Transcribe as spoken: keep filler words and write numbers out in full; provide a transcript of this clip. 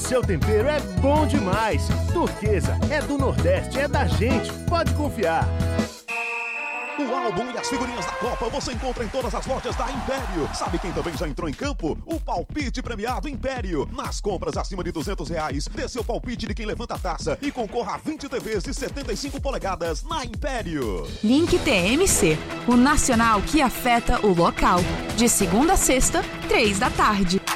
seu tempero é bom demais. Turquesa é do Nordeste, é da gente, pode confiar. O álbum e as figurinhas da Copa você encontra em todas as lojas da Império. Sabe quem também já entrou em campo? O palpite premiado Império. Nas compras acima de duzentos reais, dê seu palpite de quem levanta a taça e concorra a vinte T Vs de setenta e cinco polegadas na Império. Link T M C, o nacional que afeta o local. De segunda a sexta, três da tarde.